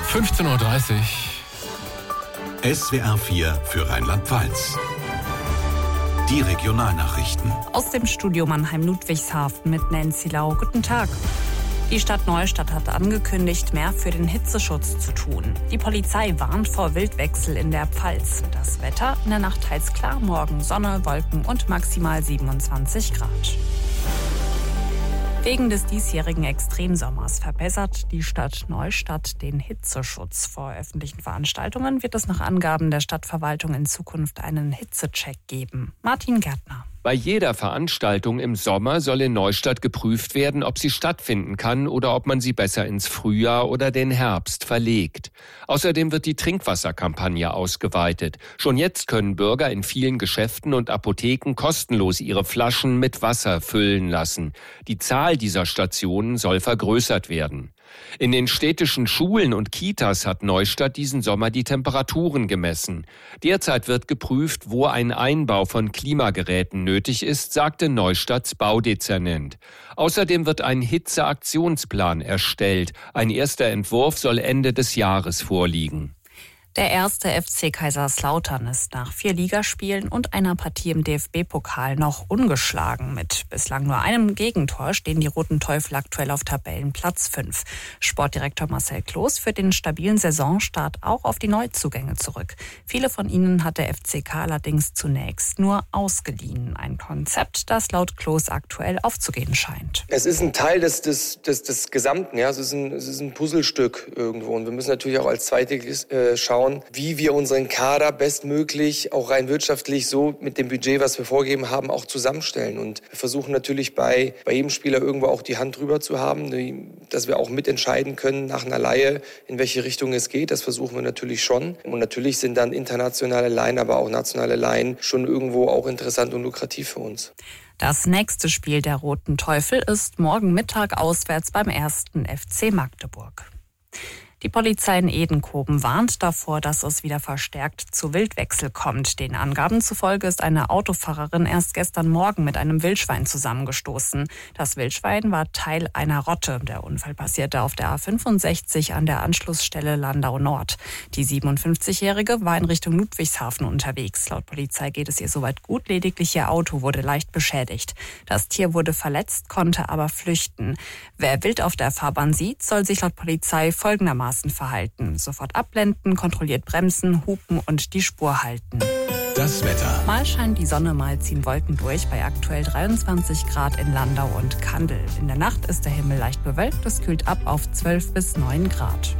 15:30 Uhr. SWR 4 für Rheinland-Pfalz. Die Regionalnachrichten. Aus dem Studio Mannheim-Ludwigshafen mit Nancy Lau. Guten Tag. Die Stadt Neustadt hat angekündigt, mehr für den Hitzeschutz zu tun. Die Polizei warnt vor Wildwechsel in der Pfalz. Das Wetter in der Nacht teils klar, morgen Sonne, Wolken und maximal 27 Grad. Wegen des diesjährigen Extremsommers verbessert die Stadt Neustadt den Hitzeschutz. Vor öffentlichen Veranstaltungen wird es nach Angaben der Stadtverwaltung in Zukunft einen Hitzecheck geben. Martin Gärtner. Bei jeder Veranstaltung im Sommer soll in Neustadt geprüft werden, ob sie stattfinden kann oder ob man sie besser ins Frühjahr oder den Herbst verlegt. Außerdem wird die Trinkwasserkampagne ausgeweitet. Schon jetzt können Bürger in vielen Geschäften und Apotheken kostenlos ihre Flaschen mit Wasser füllen lassen. Die Zahl dieser Stationen soll vergrößert werden. In den städtischen Schulen und Kitas hat Neustadt diesen Sommer die Temperaturen gemessen. Derzeit wird geprüft, wo ein Einbau von Klimageräten nötig ist, sagte Neustadts Baudezernent. Außerdem wird ein Hitzeaktionsplan erstellt. Ein erster Entwurf soll Ende des Jahres vorliegen. Der erste FC Kaiserslautern ist nach 4 Ligaspielen und einer Partie im DFB-Pokal noch ungeschlagen. Mit bislang nur einem Gegentor stehen die Roten Teufel aktuell auf Tabellenplatz 5. Sportdirektor Marcel Kloß führt den stabilen Saisonstart auch auf die Neuzugänge zurück. Viele von ihnen hat der FCK allerdings zunächst nur ausgeliehen. Ein Konzept, das laut Kloß aktuell aufzugehen scheint. Es ist ein Teil des Gesamten, ja. Es ist ein Puzzlestück irgendwo. Und wir müssen natürlich auch als Zweitligist schauen, wie wir unseren Kader bestmöglich, auch rein wirtschaftlich, so mit dem Budget, was wir vorgegeben haben, auch zusammenstellen. Und wir versuchen natürlich bei jedem Spieler irgendwo auch die Hand drüber zu haben, dass wir auch mitentscheiden können nach einer Leihe, in welche Richtung es geht. Das versuchen wir natürlich schon. Und natürlich sind dann internationale Leihen, aber auch nationale Leihen schon irgendwo auch interessant und lukrativ für uns. Das nächste Spiel der Roten Teufel ist morgen Mittag auswärts beim 1. FC Magdeburg. Die Polizei in Edenkoben warnt davor, dass es wieder verstärkt zu Wildwechsel kommt. Den Angaben zufolge ist eine Autofahrerin erst gestern Morgen mit einem Wildschwein zusammengestoßen. Das Wildschwein war Teil einer Rotte. Der Unfall passierte auf der A65 an der Anschlussstelle Landau Nord. Die 57-Jährige war in Richtung Ludwigshafen unterwegs. Laut Polizei geht es ihr soweit gut, lediglich ihr Auto wurde leicht beschädigt. Das Tier wurde verletzt, konnte aber flüchten. Wer wild auf der Fahrbahn sieht, soll sich laut Polizei folgendermaßen verhalten. Sofort abblenden, kontrolliert bremsen, hupen und die Spur halten. Das Wetter. Mal scheint die Sonne, mal ziehen Wolken durch bei aktuell 23 Grad in Landau und Kandel. In der Nacht ist der Himmel leicht bewölkt, es kühlt ab auf 12 bis 9 Grad.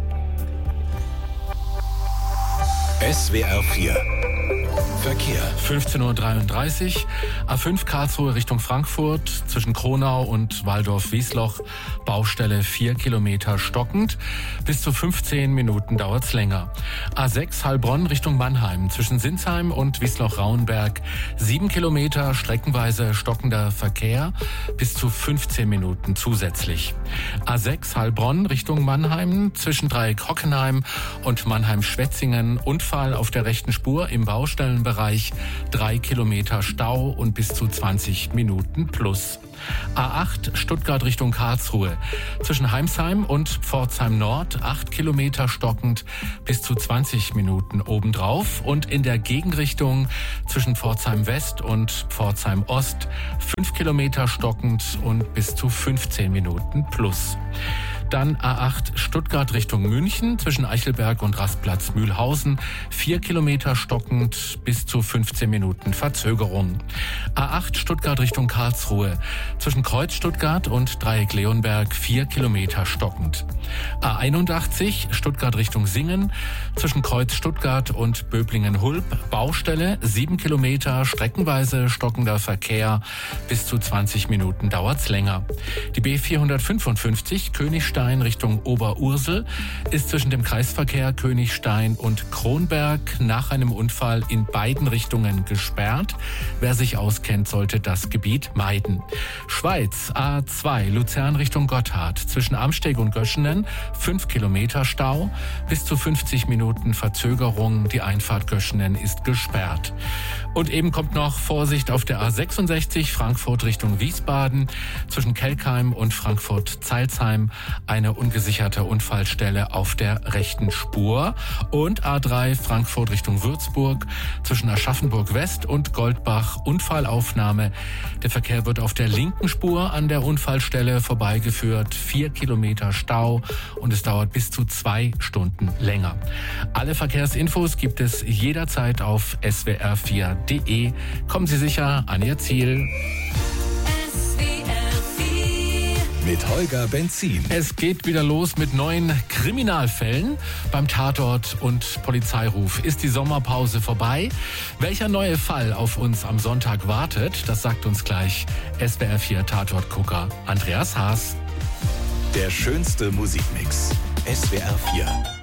SWR 4 Verkehr. 15:33 Uhr. A5 Karlsruhe Richtung Frankfurt zwischen Kronau und Waldorf-Wiesloch. Baustelle 4 Kilometer stockend. Bis zu 15 Minuten dauert's länger. A6 Heilbronn Richtung Mannheim zwischen Sinsheim und Wiesloch-Rauenberg. 7 Kilometer streckenweise stockender Verkehr. Bis zu 15 Minuten zusätzlich. A6 Heilbronn Richtung Mannheim zwischen Dreieck Hockenheim und Mannheim-Schwetzingen. Unfall auf der rechten Spur im Baustellenbereich. 3 Kilometer Stau und bis zu 20 Minuten plus. A8 Stuttgart Richtung Karlsruhe. Zwischen Heimsheim und Pforzheim Nord 8 Kilometer stockend, bis zu 20 Minuten obendrauf. Und in der Gegenrichtung zwischen Pforzheim West und Pforzheim Ost 5 Kilometer stockend und bis zu 15 Minuten plus. Dann A8 Stuttgart Richtung München zwischen Eichelberg und Rastplatz Mühlhausen 4 Kilometer stockend, bis zu 15 Minuten Verzögerung. A8 Stuttgart Richtung Karlsruhe zwischen Kreuz Stuttgart und Dreieck Leonberg 4 Kilometer stockend. A81 Stuttgart Richtung Singen zwischen Kreuz Stuttgart und Böblingen-Hulb Baustelle 7 Kilometer streckenweise stockender Verkehr, bis zu 20 Minuten dauert's länger. Die B455 Königstein Richtung Oberursel ist zwischen dem Kreisverkehr Königstein und Kronberg nach einem Unfall in beiden Richtungen gesperrt. Wer sich auskennt, sollte das Gebiet meiden. Schweiz A2 Luzern Richtung Gotthard zwischen Amsteg und Göschenen 5 Kilometer Stau, bis zu 50 Minuten Verzögerung. Die Einfahrt Göschenen ist gesperrt. Und eben kommt noch Vorsicht auf der A66 Frankfurt Richtung Wiesbaden zwischen Kelkheim und Frankfurt-Zeilsheim eine ungesicherte Unfallstelle auf der rechten Spur. Und A3 Frankfurt Richtung Würzburg zwischen Aschaffenburg West und Goldbach Unfallaufnahme. Der Verkehr wird auf der linken Spur an der Unfallstelle vorbeigeführt. 4 Kilometer Stau und es dauert bis zu 2 Stunden länger. Alle Verkehrsinfos gibt es jederzeit auf swr4.de. Kommen Sie sicher an Ihr Ziel. Mit Holger Benzin. Es geht wieder los mit neuen Kriminalfällen beim Tatort und Polizeiruf. Ist die Sommerpause vorbei? Welcher neue Fall auf uns am Sonntag wartet, das sagt uns gleich SWR4 Tatortgucker Andreas Haas. Der schönste Musikmix. SWR4.